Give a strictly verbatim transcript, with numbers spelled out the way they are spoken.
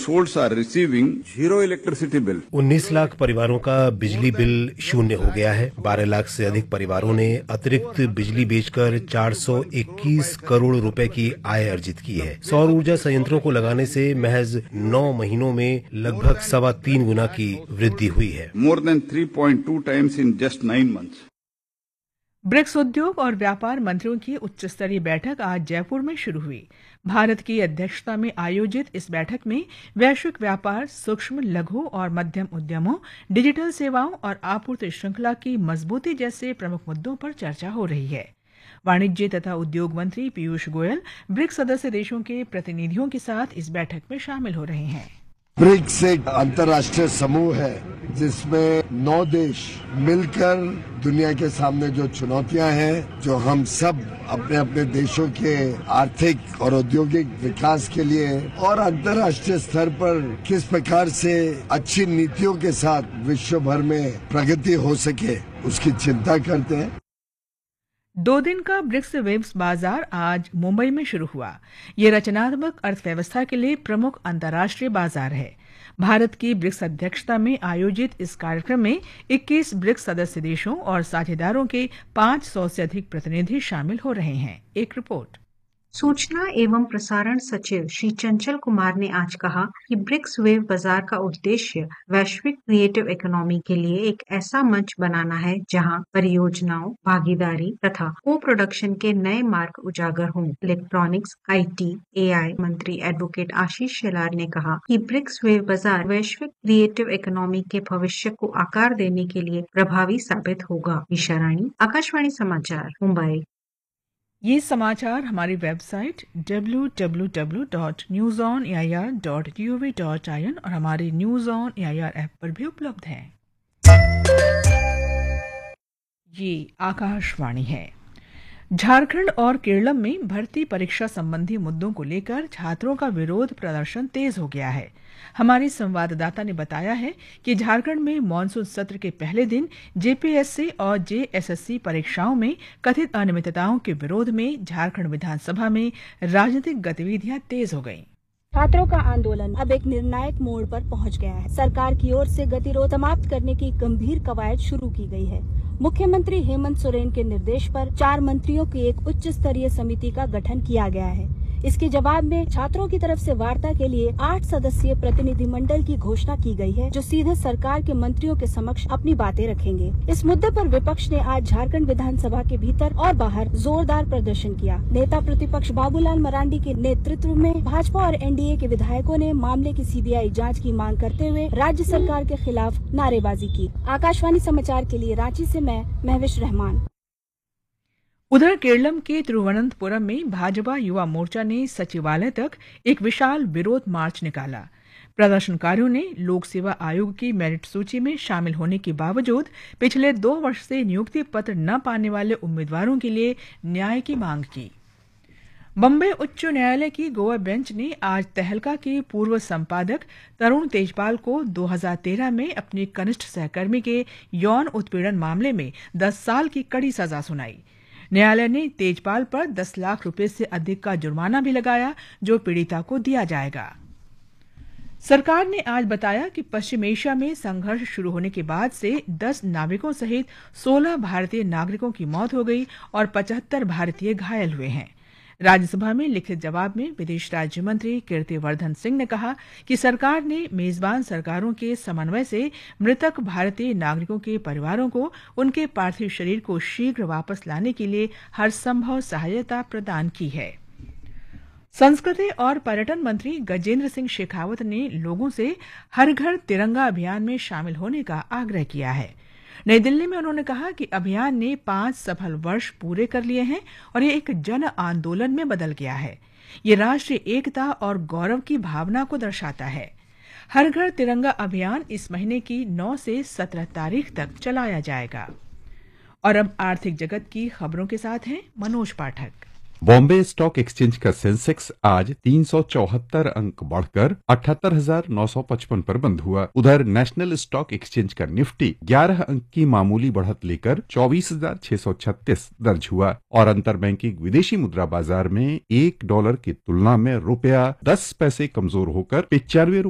households are receiving zero electricity bill. उन्नीस लाख परिवारों का बिजली बिल शून्य हो गया है। बारह लाख से अधिक परिवारों ने अतिरिक्त बिजली बेचकर चार सौ इक्कीस करोड़ रुपए की आय अर्जित की है। सौर ऊर्जा संयंत्रों को लगाने से महज नौ महीनों में लगभग सवा तीन गुना की वृद्धि हुई है। More than three point two times in just nine months. BRICS उद्योग और व्यापार मंत्रियों की उच्च स्तरीय बैठक आज जयपुर में शुरू हुई। भारत की अध्यक्षता में आयोजित इस बैठक में वैश्विक व्यापार, सूक्ष्म, लघु और मध्यम उद्यमों, डिजिटल सेवाओं और आपूर्ति श्रृंखला की मजबूती जैसे प्रमुख मुद्दों पर चर्चा हो रही है। वाणिज्य तथा उद्योग मंत्री पीयूष गोयल ब्रिक्स सदस्य देशों के प्रतिनिधियों के साथ इस बैठक में शामिल हो रहे हैं। ब्रिक्स एक अंतर्राष्ट्रीय समूह है जिसमें नौ देश मिलकर दुनिया के सामने जो चुनौतियां हैं, जो हम सब अपने अपने देशों के आर्थिक और औद्योगिक विकास के लिए और अंतर्राष्ट्रीय स्तर पर किस प्रकार से अच्छी नीतियों के साथ विश्व भर में प्रगति हो सके, उसकी चिंता करते हैं। दो दिन का ब्रिक्स वेब्स बाजार आज मुंबई में शुरू हुआ। ये रचनात्मक अर्थव्यवस्था के लिए प्रमुख अंतर्राष्ट्रीय बाजार है। भारत की ब्रिक्स अध्यक्षता में आयोजित इस कार्यक्रम में इक्कीस ब्रिक्स सदस्य देशों और साझेदारों के पाँच सौ से अधिक प्रतिनिधि शामिल हो रहे हैं। एक रिपोर्ट। सूचना एवं प्रसारण सचिव श्री चंचल कुमार ने आज कहा कि ब्रिक्स वेब बाजार का उद्देश्य वैश्विक क्रिएटिव इकोनॉमी के लिए एक ऐसा मंच बनाना है जहां परियोजनाओं, भागीदारी तथा को प्रोडक्शन के नए मार्ग उजागर हों। इलेक्ट्रॉनिक्स, आईटी, एआई मंत्री एडवोकेट आशीष शेलार ने कहा कि ब्रिक्स वेब बाजार वैश्विक क्रिएटिव इकोनॉमी के भविष्य को आकार देने के लिए प्रभावी साबित होगा। ईशा रानी, आकाशवाणी समाचार, मुंबई। ये समाचार हमारी website W W W dot news on A I R dot G O V dot I N और हमारे news on A I R app पर भी उपलब्ध है। ये आकाशवाणी है। झारखंड और केरलम में भर्ती परीक्षा संबंधी मुद्दों को लेकर छात्रों का विरोध प्रदर्शन तेज हो गया है। हमारे संवाददाता ने बताया है कि झारखंड में मानसून सत्र के पहले दिन जे पी एस सी और जे एस एस सी परीक्षाओं में कथित अनियमितताओं के विरोध में झारखंड विधानसभा में राजनीतिक गतिविधियां तेज हो गईं। छात्रों का आंदोलन अब एक निर्णायक मोड़ पर पहुंच गया है। सरकार की ओर से गतिरोध समाप्त करने की गंभीर कवायद शुरू की गई है। मुख्यमंत्री हेमंत सोरेन के निर्देश पर चार मंत्रियों की एक उच्च स्तरीय समिति का गठन किया गया है। इसके जवाब में छात्रों की तरफ से वार्ता के लिए आठ सदस्यीय प्रतिनिधिमंडल की घोषणा की गई है, जो सीधे सरकार के मंत्रियों के समक्ष अपनी बातें रखेंगे। इस मुद्दे पर विपक्ष ने आज झारखंड विधानसभा के भीतर और बाहर जोरदार प्रदर्शन किया। नेता प्रतिपक्ष बाबूलाल मरांडी के नेतृत्व में भाजपा और एन डी ए के विधायकों ने मामले की सी बी आई जाँच की मांग करते हुए राज्य सरकार के खिलाफ नारेबाजी की। आकाशवाणी समाचार के लिए रांची से मैं महविश रहमान। उधर केरलम के तिरुवनंतपुरम में भाजपा युवा मोर्चा ने सचिवालय तक एक विशाल विरोध मार्च निकाला। प्रदर्शनकारियों ने लोक सेवा आयोग की मेरिट सूची में शामिल होने के बावजूद पिछले दो वर्ष से नियुक्ति पत्र न पाने वाले उम्मीदवारों के लिए न्याय की मांग की। बम्बई उच्च न्यायालय की गोवा बेंच ने आज तहलका के पूर्व संपादक तरुण तेजपाल को दो हज़ार तेरह में अपने कनिष्ठ सहकर्मी के यौन उत्पीड़न मामले में दस साल की कड़ी सजा सुनाई। न्यायालय ने तेजपाल पर दस लाख रुपए से अधिक का जुर्माना भी लगाया, जो पीड़िता को दिया जाएगा। सरकार ने आज बताया कि पश्चिम एशिया में संघर्ष शुरू होने के बाद से दस नाविकों सहित सोलह भारतीय नागरिकों की मौत हो गई और पचहत्तर भारतीय घायल हुए हैं। राज्यसभा में लिखित जवाब में विदेश राज्य मंत्री कीर्तिवर्धन सिंह ने कहा कि सरकार ने मेजबान सरकारों के समन्वय से मृतक भारतीय नागरिकों के परिवारों को उनके पार्थिव शरीर को शीघ्र वापस लाने के लिए हर संभव सहायता प्रदान की है। संस्कृति और पर्यटन मंत्री गजेंद्र सिंह शेखावत ने लोगों से हर घर तिरंगा अभियान में शामिल होने का आग्रह किया है। नई दिल्ली में उन्होंने कहा कि अभियान ने पांच सफल वर्ष पूरे कर लिए हैं और ये एक जन आंदोलन में बदल गया है। ये राष्ट्रीय एकता और गौरव की भावना को दर्शाता है। हर घर तिरंगा अभियान इस महीने की नौ से सत्रह तारीख तक चलाया जाएगा। और अब आर्थिक जगत की खबरों के साथ हैं मनोज पाठक। बॉम्बे स्टॉक एक्सचेंज का सेंसेक्स आज तीन सौ चौहत्तर अंक बढ़कर अठहत्तर हजार नौ सौ पचपन पर बंद हुआ। उधर नेशनल स्टॉक एक्सचेंज का निफ्टी ग्यारह अंक की मामूली बढ़त लेकर चौबीस हजार छह सौ छत्तीस दर्ज हुआ और अंतर बैंकिंग विदेशी मुद्रा बाजार में एक डॉलर की तुलना में रुपया दस पैसे कमजोर होकर पिचानवे